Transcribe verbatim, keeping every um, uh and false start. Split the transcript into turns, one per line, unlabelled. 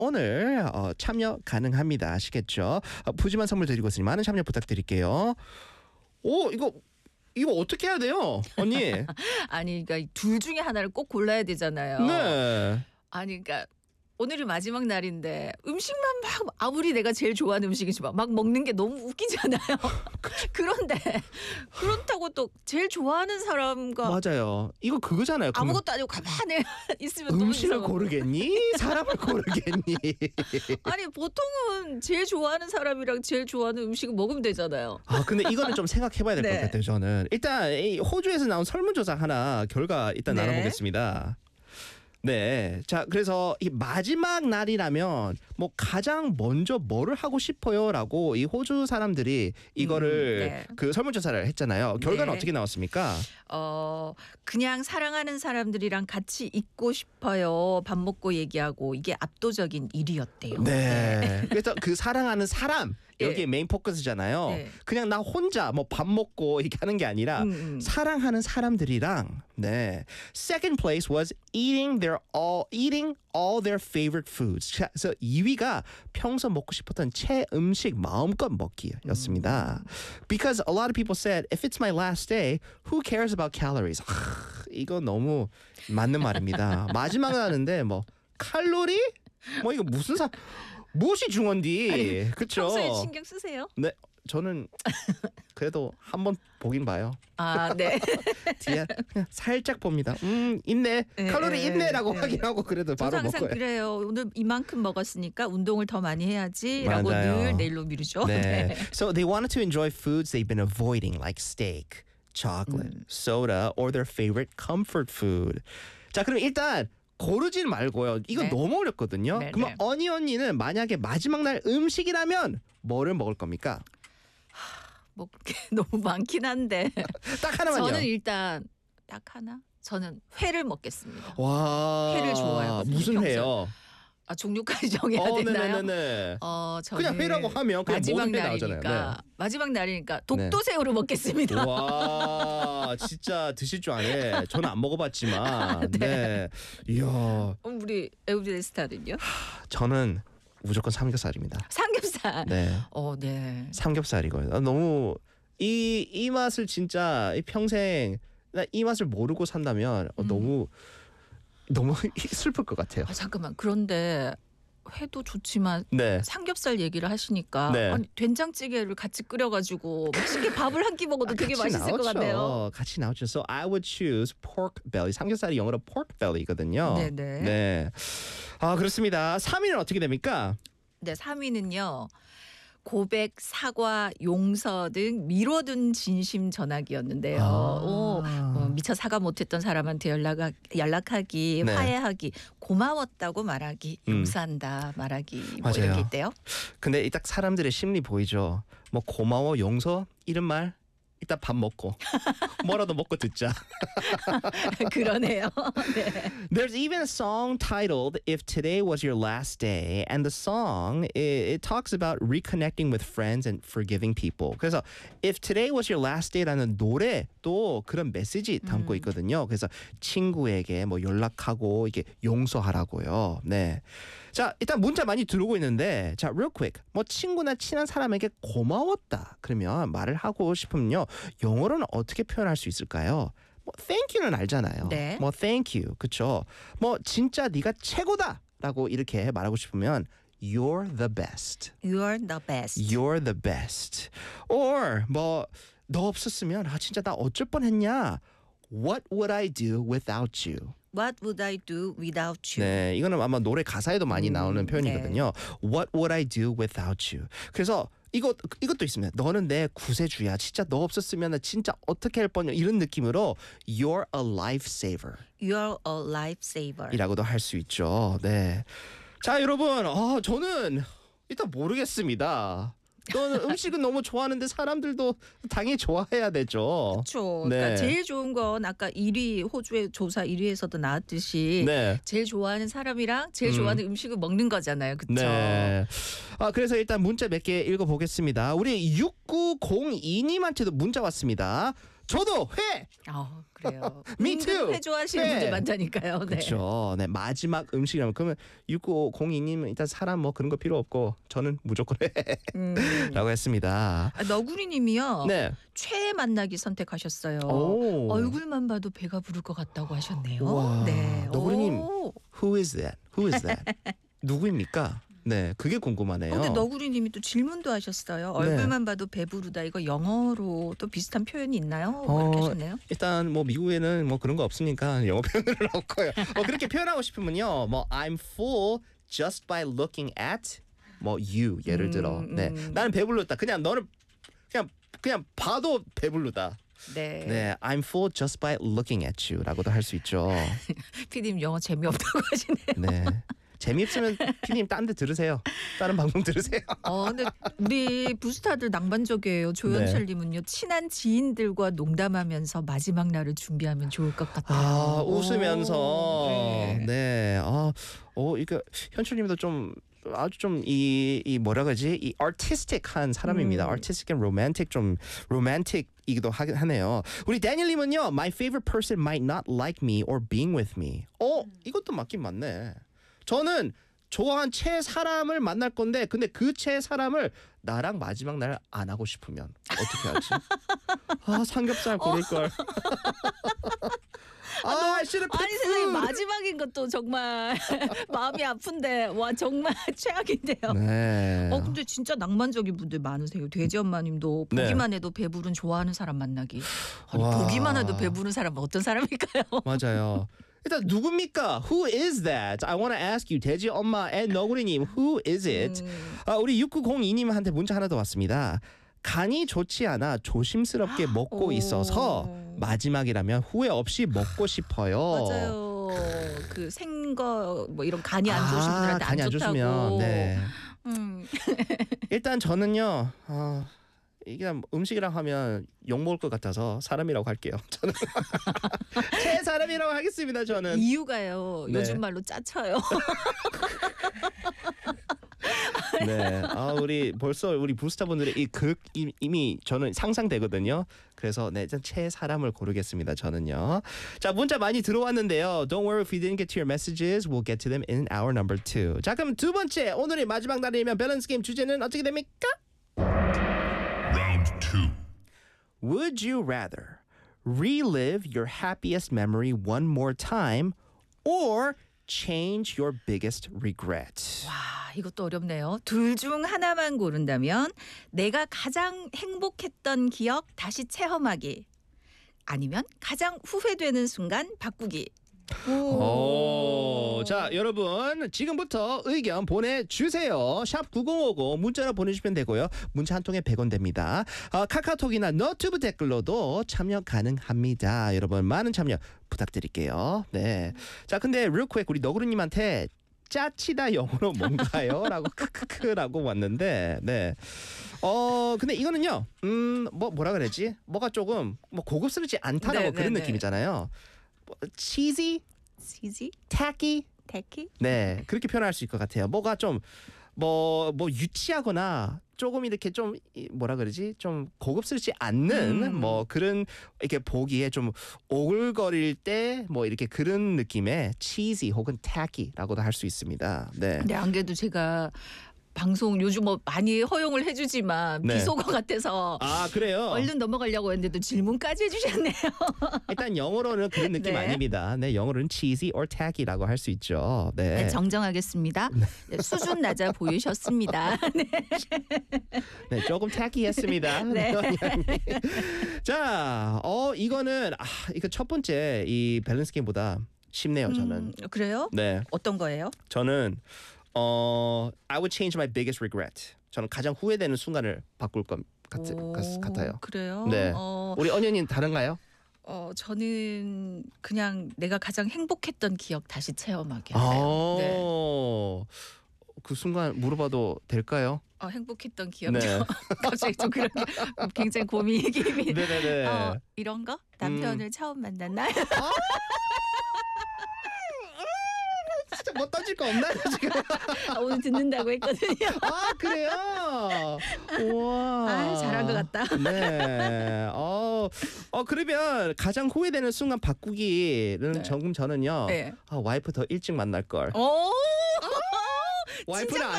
오늘 어, 참여 가능합니다. 아시겠죠? 어, 푸짐한 선물 드리고 있으니 많은 참여 부탁드릴게요. 오, 이거 이거 어떻게 해야 돼요, 언니?
아니, 그러니까 둘 중에 하나를 꼭 골라야 되잖아요.
네.
아니, 그러니까 오늘이 마지막 날인데 음식만 막 아무리 내가 제일 좋아하는 음식이지만 막 먹는 게 너무 웃기잖아요. 그런데 그렇다고 또 제일 좋아하는 사람과
맞아요. 이거 그거잖아요. 그러면
아무것도 아니고 가만히 있으면 너무
음식을
이상하고.
고르겠니? 사람을 고르겠니?
아니 보통은 제일 좋아하는 사람이랑 제일 좋아하는 음식을 먹으면 되잖아요.
아 근데 이거는 좀 생각해봐야 될 것
네.
같아요. 저는 일단 이 호주에서 나온 설문조사 하나 결과 일단
네.
나눠보겠습니다. 네, 자 그래서 이 마지막 날이라면 뭐 가장 먼저 뭐를 하고 싶어요라고 이 호주 사람들이 이거를
음, 네.
그 설문조사를 했잖아요. 결과는
네.
어떻게 나왔습니까?
어 그냥 사랑하는 사람들이랑 같이 있고 싶어요. 밥 먹고 얘기하고 이게 압도적인 일 위였대요.
네. 그래서 그 사랑하는 사람 여기
예.
메인 포커스잖아요.
네.
그냥 나 혼자 뭐 밥 먹고 이렇게 하는 게 아니라
음, 음.
사랑하는 사람들이랑 네. Second place was eating their all eating all their favorite foods. 자, 그래서 이 위가 평소 먹고 싶었던 최 음식 마음껏 먹기였습니다. Because a lot of people said if it's my last day, who cares about calories? 하, 이거 너무 맞는 말입니다. 마지막에 하는데 뭐 칼로리? 뭐 이거 무슨 사 무엇이 중요한디? 그렇죠?
평소에 신경 쓰세요?
네, 저는 그래도 한번 보긴 봐요.
아, 네.
뒤에 그냥 살짝 봅니다. 음, 있네.
네,
칼로리
네,
있네라고
네.
확인하고 그래도
저도
바로
항상
먹고요.
그래요. 오늘 이만큼 먹었으니까 운동을 더 많이 해야지라고
맞아요.
늘 내일로 미루죠.
네. So they wanted to enjoy foods they've been avoiding like steak, chocolate,
음.
soda, or their favorite comfort food. 자, 그럼 일단 고르진 말고요. 이거
네.
너무 어렵거든요.
네,
그러면
네.
언니 언니는 만약에 마지막 날 음식이라면 뭐를 먹을 겁니까?
먹을 게 너무 많긴 한데
딱 하나만요.
저는 일단 딱 하나? 저는 회를 먹겠습니다.
와.
회를 좋아하거든요,
무슨
평소에.
회요?
아, 종류까지 정해야
어,
되나요?
네네네.
어, 저는
그냥 회라고 하면 그냥
마지막
모든 회 나오잖아요.
날이니까 마지막 날이니까 독도새우를 먹겠습니다.
와, 진짜 드실 줄 아네. 저는 안 먹어봤지만, 네. 이야,
어, 우리 에우비데스타는요?
저는 무조건 삼겹살입니다.
삼겹살.
네,
어, 네.
삼겹살이거든요. 너무 이 이 맛을 진짜 이 평생 나 이 맛을 모르고 산다면 어,
음.
너무 너무 슬플 것 같아요.
아, 잠깐만. 그런데 회도 좋지만
네.
삼겹살 얘기를 하시니까
네.
아니, 된장찌개를 같이 끓여가지고 맛있게 밥을 한 끼 먹어도 되게
같이
맛있을 것
나오죠.
같네요.
같이 나오죠. So I would choose pork belly. 삼겹살이 영어로 pork belly거든요.
네네.
네. 아 그렇습니다. 삼 위는 어떻게 됩니까?
네, 삼 위는요. 고백, 사과, 용서 등 미뤄둔 진심 전하기였는데요.
아.
오, 어, 미처 사과 못했던 사람한테 연락 연락하기,
네.
화해하기, 고마웠다고 말하기,
음.
용서한다 말하기 뭐
맞아요.
이렇게 있대요.
근데 딱 사람들의 심리 보이죠. 뭐 고마워, 용서 이런 말 이따 밥 먹고 뭐라도 먹고 듣자.
그러네요. 네.
There's even a song titled "If Today Was Your Last Day," and the song it, it talks about reconnecting with friends and forgiving people. 그래서 "If Today Was Your Last Day"라는 노래도 그런 메시지 담고
음.
있거든요. 그래서 친구에게 뭐 연락하고 이게 용서하라고요. 네. 자, 일단 문자 많이 들어오고 있는데, 자, real quick. 뭐 친구나 친한 사람에게 고마웠다. 그러면 말을 하고 싶으면요, 영어로는 어떻게 표현할 수 있을까요? 뭐 thank you는 알잖아요.
네.
뭐 thank you, 그렇죠. 뭐 진짜 네가 최고다라고 이렇게 말하고 싶으면 you're the best.
You're the best.
You're the best. Or 뭐 너 없었으면 아 진짜 나 어쩔 뻔했냐? What would I do without you?
What would I do without you?
네, 이거는 아마 노래 가사에도 많이
음,
나오는 표현이거든요. What would I do without you? 그래서 이거 이것도 있습니다. 너는 내 구세주야. 진짜 너 없었으면 나 진짜 어떻게 할 뻔냐 이런 느낌으로 You're a lifesaver.
You're a lifesaver.
이라고도 할 수 있죠. 네. 자, 여러분, 어, 저는 일단 모르겠습니다. 저는 음식은 너무 좋아하는데 사람들도 당연히 좋아해야 되죠.
그렇죠.
네.
그러니까 제일 좋은 건 아까 일 위 호주의 조사 일 위에서도 나왔듯이
네.
제일 좋아하는 사람이랑 제일
음.
좋아하는 음식을 먹는 거잖아요. 그렇죠?
네. 아, 그래서 일단 문자 몇 개 읽어보겠습니다. 우리 육구공이 님한테도 문자 왔습니다. 저도 회.
아, 그래요.
Me
은근
too.
회 좋아하시는
네.
분들 많다니까요. 네.
그렇죠. 네, 마지막 음식이라면 그러면 육구공이님은 일단 사람 뭐 그런 거 필요 없고 저는 무조건 회라고
음.
했습니다.
아, 너구리님이요.
네.
최애 만나기 선택하셨어요.
오.
얼굴만 봐도 배가 부를 것 같다고 하셨네요.
우와.
네.
너구리님.
오.
Who is that? Who is that? 누구입니까? 네, 그게 궁금하네요.
어, 근데 너구리님이 또 질문도 하셨어요.
네.
얼굴만 봐도 배부르다. 이거 영어로 또 비슷한 표현이 있나요? 뭐
어,
이렇게 하셨네요.
일단 뭐 미국에는 뭐 그런 거 없으니까 영어 표현은 없고요. 뭐 그렇게 표현하고 싶으면요, 뭐 I'm full just by looking at 뭐 you 예를 들어,
음,
네,
음.
나는 배불렀다. 그냥 너를 그냥 그냥 봐도 배불르다.
네.
네, I'm full just by looking at you라고도 할 수 있죠.
피디님 영어 재미없다고 하시네요.
네. 재미없으면 피디님 딴 데 들으세요. 다른 방송 들으세요.
어, 근데 우리 부스타들 낭만적이에요. 조현철님은요. 친한 지인들과 농담하면서 마지막 날을 준비하면 좋을 것 같아요.
아,
오.
웃으면서
네.
네. 아, 어, 이거 현철님도 좀 아주 좀 이 이 뭐라 그러지? 이 artistic한 사람입니다.
음.
artistic and romantic 좀 romantic이기도 하, 하네요. 우리 다니엘님은요. My favorite person might not like me or being with me. 어, 이것도 맞긴 맞네. 저는 좋아한 채 사람을 만날 건데 근데 그 채 사람을 나랑 마지막 날 안 하고 싶으면 어떻게 하지? 아, 삼겹살 고를 걸. 아, I should have
아니
picked
선생님
food.
마지막인 것도 정말 마음이 아픈데 와 정말 최악인데요.
네.
어 근데 진짜 낭만적인 분들 많으세요. 돼지 엄마님도
네.
보기만 해도 배부른 좋아하는 사람 만나기. 아니,
와.
보기만 해도 배부른 사람 어떤 사람일까요?
맞아요. 일단 누굽니까? Who is that? I want to ask you. 돼지 엄마 앤 너구리님. Who is it?
음.
아, 우리 육구공이님한테 문자 하나 더 왔습니다. 간이 좋지 않아 조심스럽게 먹고
오.
있어서 마지막이라면 후회 없이 먹고 싶어요.
맞아요. 그 생거 뭐 이런 간이 안 좋으신
아,
분들한테
간이
안
안
좋다고.
좋으면 네.
음.
일단 저는요. 어, 이게 음식이랑 하면 욕 먹을 것 같아서 사람이라고 할게요. 저는 제 사람이라고 하겠습니다. 저는.
이유가요.
네.
요즘 말로 짜쳐요.
네. 아, 우리 벌써 우리 부스타분들의 이 극 이미 저는 상상되거든요. 그래서 네, 일단 제 사람을 고르겠습니다. 저는요. 자, 문자 많이 들어왔는데요. Don't worry if we didn't get to your messages. We'll get to them in hour number two. 자, 그럼 두 번째 오늘의 마지막 날이면 밸런스 게임 주제는 어떻게 됩니까?
Round two.
Would you rather relive your happiest memory one more time or change your biggest regret?
와, 이것도 어렵네요. 둘 중 하나만 고른다면 내가 가장 행복했던 기억 다시 체험하기. 아니면 가장 후회되는 순간 바꾸기.
오, 자 여러분 지금부터 의견 보내주세요. 샵 구공오공 문자로 보내주시면 되고요. 문자 한 통에 백 원 됩니다. 어, 카카오톡이나 너튜브 댓글로도 참여 가능합니다. 여러분 많은 참여 부탁드릴게요. 네. 자 근데 real quick 우리 너구리님한테 짜치다 영어로 뭔가요? 라고 크크크라고 왔는데 네. 어 근데 이거는요. 음 뭐 뭐라 그랬지? 뭐가 조금 뭐 고급스럽지 않다라고
네,
그런
네,
느낌이잖아요. cheesy,
시지?
tacky,
테키?
네 그렇게 표현할 수 있을 것 같아요. 뭐가 좀 뭐 뭐 유치하거나 조금 이렇게 좀 이- 뭐라 그러지 좀 고급스럽지 않는
음.
뭐 그런 이렇게 보기에 좀 오글거릴 때 뭐 이렇게 그런 느낌의 cheesy 혹은 tacky라고도 할 수 있습니다. 네.
근데 안 그래도 제가 방송 요즘 뭐 많이 허용을 해주지만
네.
비속어 같아서
아 그래요.
얼른 넘어가려고 했는데도 질문까지 해주셨네요.
일단 영어로는 그런 느낌
네.
아닙니다. 네 영어로는 cheesy or tacky라고 할 수 있죠. 네.
네, 정정하겠습니다. 네, 수준 낮아 보이셨습니다. 네.
네, 조금 tacky했습니다.
네.
자, 어 이거는 아 이거 첫 번째 이 밸런스 게임보다 쉽네요. 저는.
음, 그래요?
네,
어떤 거예요?
저는 어 I would change my biggest regret. 저는 가장 후회되는 순간을 바꿀 것 같,
오,
같아요.
그래요?
네.
어,
우리 언연이 다른가요?
어, 저는 그냥 내가 가장 행복했던 기억 다시 체험하게
아,
할래요. 네.
그 순간 물어봐도 될까요?
어, 행복했던 기억요.
네.
갑자기 좀 그런 게 굉장히 고민이
네네네.
어, 이런 거? 남편을 처음 만난 날?
진짜 뭐 던질 거 없나요 지금?
아, 오늘 듣는다고 했거든요.
아 그래요? 와.
아, 잘한 것 같다.
네. 어, 어 그러면 가장 후회되는 순간 바꾸기는
네.
조금 저는요.
네.
아, 와이프 더 일찍 만날 걸.
오.
와이프는